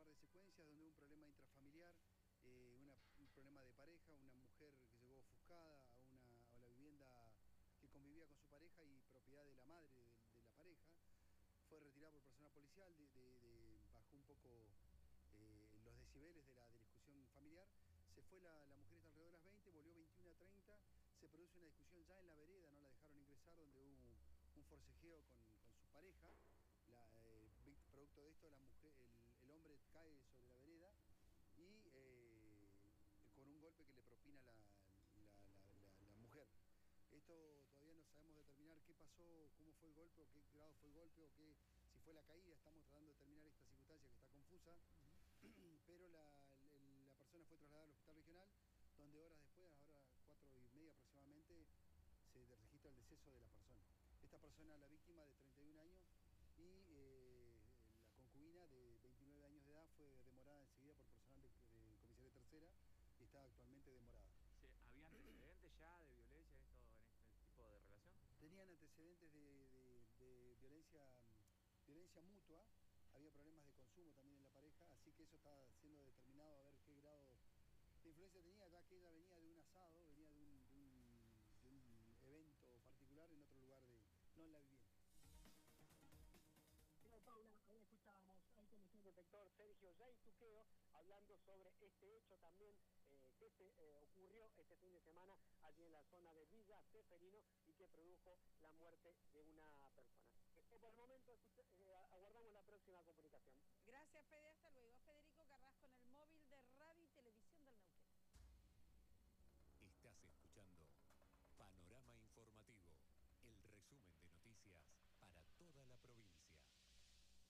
par de secuencias donde hubo un problema intrafamiliar, un problema de pareja, una mujer que llegó ofuscada a la vivienda que convivía con su pareja y propiedad de la madre de la pareja. Fue retirada por personal policial, bajó un poco los decibeles de la discusión familiar. Se fue la mujer está alrededor de las 20, volvió 21 a 30, se produce una discusión ya en la vereda, no la dejaron ingresar, donde hubo un forcejeo con su pareja. Producto de esto, el hombre cae sobre la vereda y con un golpe que le propina la mujer. Esto todavía no sabemos determinar qué pasó, cómo fue el golpe, o qué grado fue el golpe, si fue la caída. Estamos tratando de determinar esta circunstancia que está confusa. Pero la persona fue trasladada al hospital regional, donde horas después, a las horas 4:30 aproximadamente, se registra el deceso de la persona. Esta persona, la víctima de 31 años y la concubina de 29 años de edad, fue demorada enseguida por personal de comisaría tercera y está actualmente demorada. ¿Había antecedentes ya de violencia en este tipo de relación? Tenían antecedentes de violencia mutua, había problemas de consumo también en la pareja, así que eso está siendo determinado a ver qué grado de influencia tenía, ya que ella venía de un asado, venía de un evento particular en otro lugar, no en la vivienda. Paula, ahí escuchábamos al comisión detector Sergio Yaizuqueo hablando sobre este hecho también que se ocurrió este fin de semana allí en la zona de Villa Ceferino y que produjo la muerte de una persona. Por el momento aguardamos la próxima comunicación. Gracias, Fede, hasta luego. Federico Carrasco en el móvil de Radio y Televisión del Neuquén. Estás escuchando Panorama Informativo, el resumen de